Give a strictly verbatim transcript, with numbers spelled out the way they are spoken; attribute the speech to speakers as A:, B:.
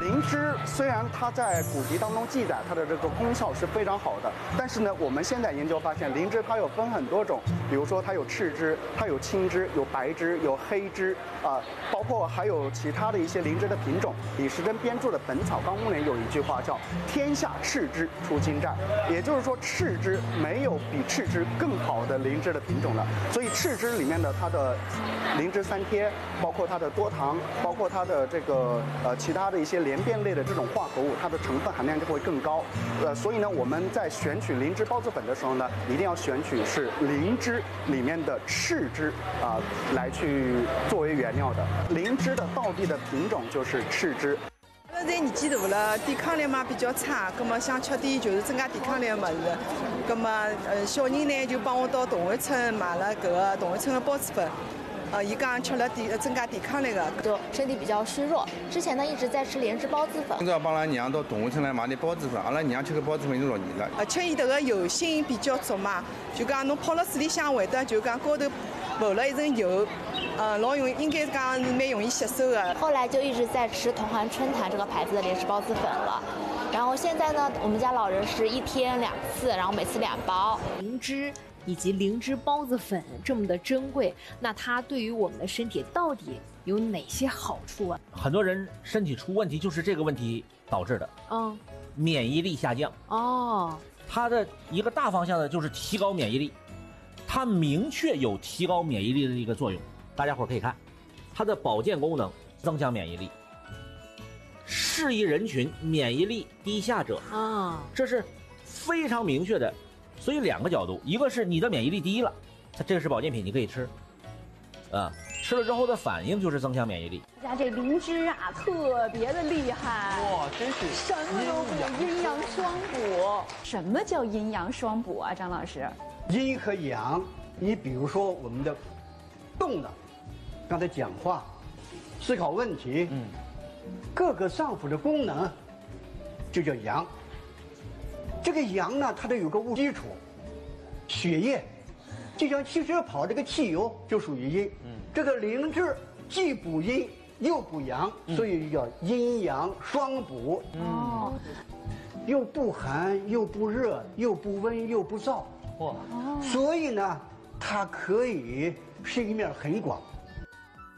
A: 灵芝虽然它在古籍当中记载它的这个功效是非常好的，但是呢，我们现在研究发现，灵芝它有分很多种，比如说它有赤芝，它有青芝，有白芝，有黑芝啊、呃，包括还有其他的一些灵芝的品种。李时珍编著的《本草纲目》里有一句话叫“天下赤芝出金寨”，也就是说赤芝没有比赤芝更好的灵芝的品种了。所以赤芝里面的它的灵芝三贴，包括它的多糖，包括它的这个呃其他的一些连变类的这种化合物，它的成分含量就会更高。呃，所以呢，我们在选取灵芝孢子粉的时候呢，一定要选取是灵芝里面的赤芝啊、呃、来去作为原料的。灵芝的道地的品种就是赤芝。
B: 现在年纪大了，抵抗力嘛比较差，葛么想吃点就是增加抵抗力的物事。葛么呃小人呢就帮我到同安村买了搿个同安村的孢子粉。呃，伊讲吃了抵增加抵抗力的，
C: 就身体比较虚弱。之前呢一直在吃莲枝孢子粉。
D: 今朝帮拉娘到动物村来买点孢子粉，阿拉娘吃个孢子粉已经六年了。
B: 而且伊迭个油性比较足嘛，就讲侬泡了水里向会得就讲高头浮了一层油，呃，老容易应该讲是蛮容易吸收的。
C: 后来就一直在吃同涵春坛这个牌子的莲枝孢子粉了。然后现在呢，我们家老人是一天两次，然后每次两包。
E: 灵芝以及灵芝孢子粉这么的珍贵，那它对于我们的身体到底有哪些好处啊？
F: 很多人身体出问题就是这个问题导致的，
E: 嗯，
F: 免疫力下降。
E: 哦，
F: 它的一个大方向呢就是提高免疫力，它明确有提高免疫力的一个作用。大家伙可以看，它的保健功能增强免疫力，适宜人群免疫力低下者
E: 啊，
F: 这是非常明确的。所以两个角度，一个是你的免疫力低了，它这个是保健品，你可以吃，啊，吃了之后的反应就是增强免疫力。
G: 家这灵芝啊，特别的厉害
H: 哇，真是
G: 什么都补，阴阳双补。什么叫阴阳双补啊，张老师？
I: 阴和阳，你比如说我们的动的，刚才讲话、思考问题，嗯，各个脏腑的功能就叫阳。这个阳呢，它得有个物基础，血液，就像汽车跑这个汽油就属于阴。嗯，这个灵芝既补阴又补阳，嗯、所以叫阴阳双补。哦、嗯，又不寒又不热，又不温又不燥。哇，所以呢，它可以是一面很广。